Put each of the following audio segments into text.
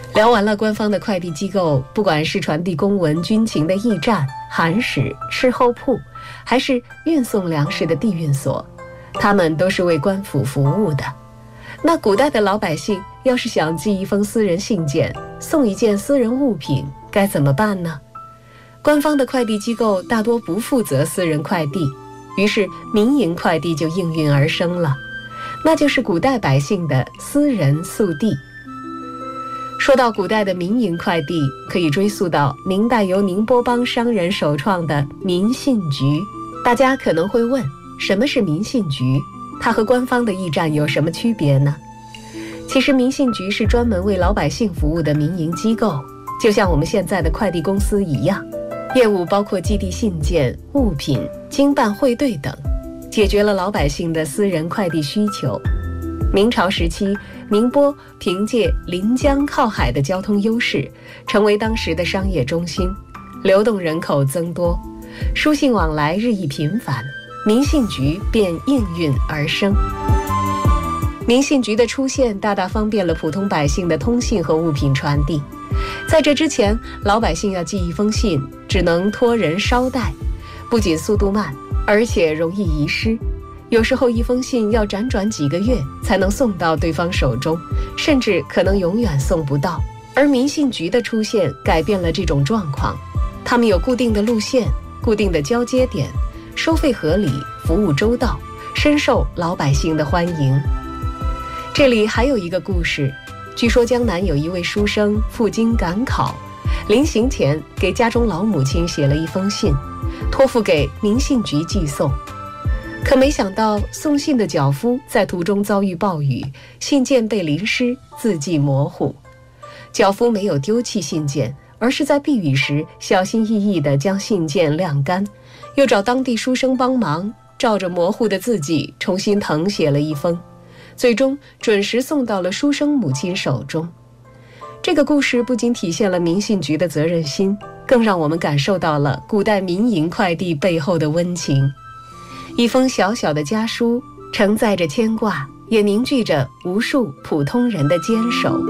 聊完了官方的快递机构，不管是传递公文、军情的驿站、函使、斥候铺，还是运送粮食的地运所，他们都是为官府服务的。那古代的老百姓要是想寄一封私人信件，送一件私人物品，该怎么办呢？官方的快递机构大多不负责私人快递，于是民营快递就应运而生了，那就是古代百姓的私人速递。说到古代的民营快递，可以追溯到明代由宁波帮商人首创的民信局。大家可能会问，什么是民信局？它和官方的驿站有什么区别呢？其实民信局是专门为老百姓服务的民营机构，就像我们现在的快递公司一样，业务包括寄递信件、物品、经办汇兑等，解决了老百姓的私人快递需求。明朝时期，宁波凭借临江靠海的交通优势，成为当时的商业中心，流动人口增多，书信往来日益频繁，民信局便应运而生。民信局的出现大大方便了普通百姓的通信和物品传递。在这之前，老百姓要寄一封信，只能托人捎带，不仅速度慢，而且容易遗失。有时候一封信要辗转几个月才能送到对方手中，甚至可能永远送不到。而民信局的出现改变了这种状况，他们有固定的路线、固定的交接点，收费合理，服务周到，深受老百姓的欢迎。这里还有一个故事，据说江南有一位书生赴京赶考，临行前给家中老母亲写了一封信，托付给民信局寄送。可没想到送信的脚夫在途中遭遇暴雨，信件被淋湿，字迹模糊。脚夫没有丢弃信件，而是在避雨时小心翼翼地将信件晾干，又找当地书生帮忙，照着模糊的字迹重新誊写了一封，最终准时送到了书生母亲手中。这个故事不仅体现了民信局的责任心，更让我们感受到了古代民营快递背后的温情。一封小小的家书，承载着牵挂，也凝聚着无数普通人的坚守。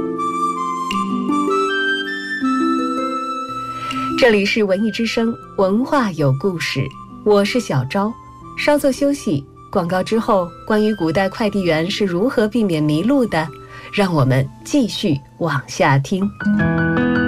这里是文艺之声，文化有故事，我是小昭。稍作休息，广告之后，关于古代快递员是如何避免迷路的，让我们继续往下听。